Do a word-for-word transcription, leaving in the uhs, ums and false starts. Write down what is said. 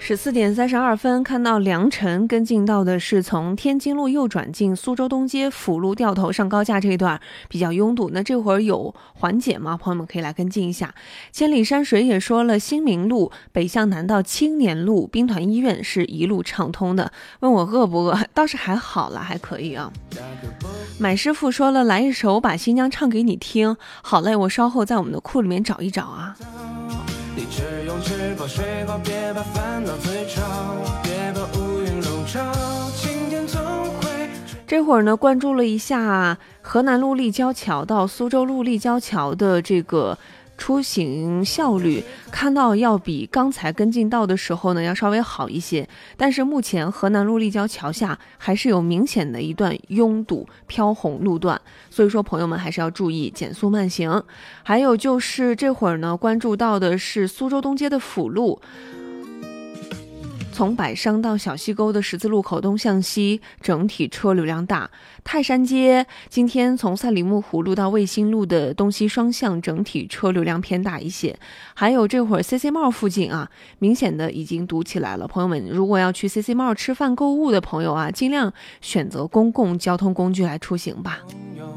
十四点三十二分，看到良辰跟进到的是从天津路右转进苏州东街辅路掉头上高架这一段比较拥堵，那这会儿有缓解吗？朋友们可以来跟进一下。千里山水也说了，新民路北向南到青年路兵团医院是一路畅通的。问我饿不饿？倒是还好了，还可以啊。买师傅说了，来一首把新娘唱给你听。好嘞，我稍后在我们的库里面找一找啊。你只用吃饱睡好，别把烦恼嘴吵，别把乌云笼罩，晴天总会。这会儿呢，关注了一下河南路立交桥到苏州路立交桥的这个出行效率，看到要比刚才跟进到的时候呢要稍微好一些，但是目前河南路立交桥下还是有明显的一段拥堵飘红路段，所以说朋友们还是要注意减速慢行。还有就是这会儿呢关注到的是苏州东街的辅路，从百商到小西沟的十字路口东向西，整体车流量大。泰山街今天从赛里木湖路到卫星路的东西双向，整体车流量偏大一些。还有这会儿 C C Mall 附近啊，明显的已经堵起来了。朋友们，如果要去 C C Mall 吃饭购物的朋友啊，尽量选择公共交通工具来出行吧。